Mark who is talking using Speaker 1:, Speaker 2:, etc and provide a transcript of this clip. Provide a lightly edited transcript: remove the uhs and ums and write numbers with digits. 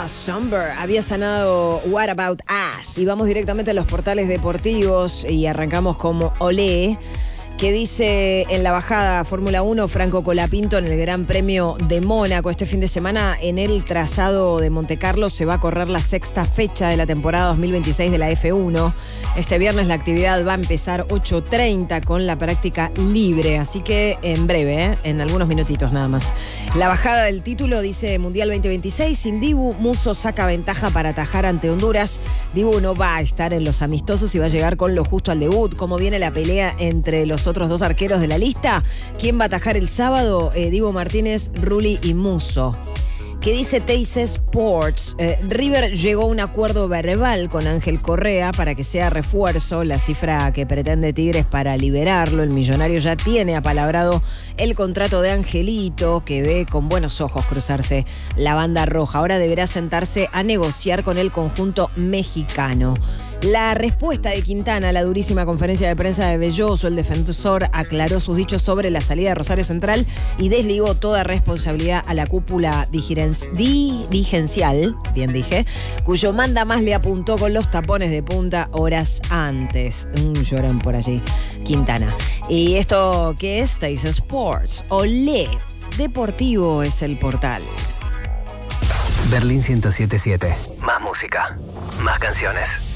Speaker 1: Noah Somber había sanado What About Us. Y vamos directamente a los portales deportivos y arrancamos como Olé, que dice en la bajada Fórmula 1, Franco Colapinto en el Gran Premio de Mónaco. Este fin de semana en el trazado de Montecarlo se va a correr la sexta fecha de la temporada 2026 de la F1. Este viernes la actividad va a empezar 8:30 con la práctica libre, así que en breve, en algunos minutitos nada más. La bajada del título dice Mundial 2026, sin Dibu, Musso saca ventaja para atajar ante Honduras. Dibu no va a estar en los amistosos y va a llegar con lo justo al debut. ¿Cómo viene la pelea entre los otros dos arqueros de la lista? ¿Quién va a atajar el sábado? Dibu Martínez, Rulli y Musso. ¿Qué dice Teis Sports? River llegó a un acuerdo verbal con Ángel Correa para que sea refuerzo. La cifra que pretende Tigres para liberarlo. El millonario ya tiene apalabrado el contrato de Angelito, que ve con buenos ojos cruzarse la banda roja. Ahora deberá sentarse a negociar con el conjunto mexicano. La respuesta de Quintana a la durísima conferencia de prensa de Belloso, el defensor aclaró sus dichos sobre la salida de Rosario Central y desligó toda responsabilidad a la cúpula dirigencial, bien dije, cuyo manda más le apuntó con los tapones de punta horas antes. Lloran por allí, Quintana. ¿Y esto qué es? Teis Sports. Olé. Deportivo es el portal.
Speaker 2: Berlín 107.7. Más música, más canciones.